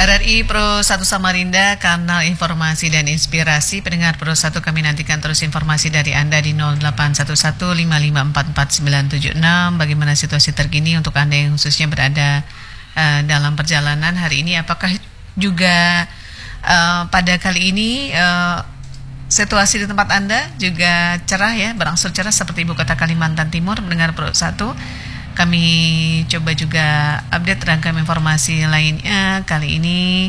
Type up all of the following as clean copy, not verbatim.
RRI Pro 1 Samarinda, kanal informasi dan inspirasi. Pendengar Pro 1, kami nantikan terus informasi dari Anda di 081155444976. Bagaimana situasi terkini untuk Anda yang khususnya berada dalam perjalanan hari ini? Apakah juga pada kali ini situasi di tempat Anda juga cerah ya, berangsur cerah seperti ibu kota Kalimantan Timur? Pendengar Pro 1, kami coba juga update rangkaian informasi lainnya. Kali ini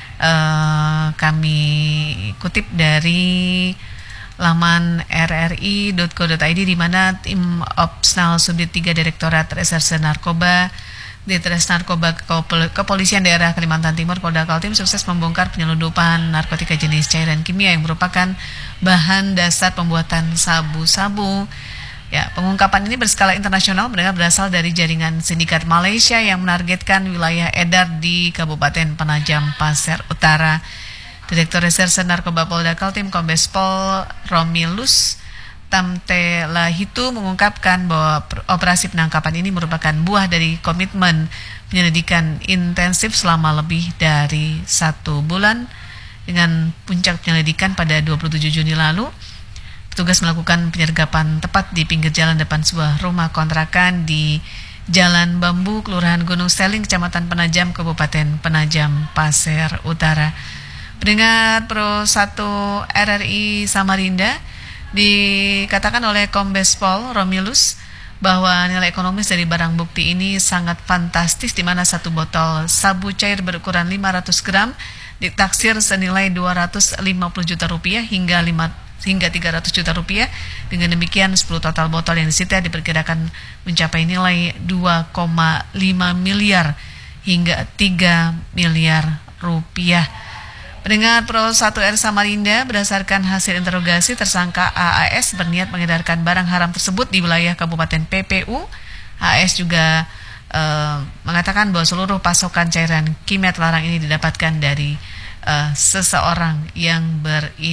kami kutip dari laman rri.co.id, di mana tim Opsnal Subdit 3 Direktorat Reserse Narkoba Ditres Narkoba Kepolisian Daerah Kalimantan Timur Polda Kaltim sukses membongkar penyelundupan narkotika jenis cairan kimia yang merupakan bahan dasar pembuatan sabu-sabu. Ya, pengungkapan ini berskala internasional berasal dari jaringan sindikat Malaysia yang menargetkan wilayah edar di Kabupaten Penajam Pasir Utara. Direktur Reserse Narkoba Polda Kaltim Kombes Pol Romilus Tamtelahitu mengungkapkan bahwa operasi penangkapan ini merupakan buah dari komitmen penyelidikan intensif selama lebih dari 1 bulan. Dengan puncak penyelidikan pada 27 Juni lalu, petugas melakukan penyergapan tepat di pinggir jalan depan sebuah rumah kontrakan di Jalan Bambu, Kelurahan Gunung Seling, Kecamatan Penajam, Kabupaten Penajam Pasir Utara. Pendengar Pro 1 RRI Samarinda, dikatakan oleh Kombes Pol Romilus bahwa nilai ekonomis dari barang bukti ini sangat fantastis, di mana satu botol sabu cair berukuran 500 gram ditaksir senilai 250 juta rupiah hingga 300 juta rupiah. Dengan demikian 10 total botol yang disita diperkirakan mencapai nilai 2,5 miliar hingga 3 miliar rupiah. Pendengar Pro 1 R Samarinda, berdasarkan hasil interogasi, tersangka AAS berniat mengedarkan barang haram tersebut di wilayah Kabupaten PPU. AAS juga mengatakan bahwa seluruh pasokan cairan kimia terlarang ini didapatkan dari seseorang yang